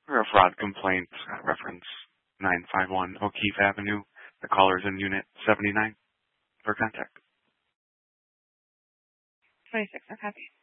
for a fraud complaint, reference 951 O'Keefe Avenue. The caller is in Unit 79 for contact. 26, okay.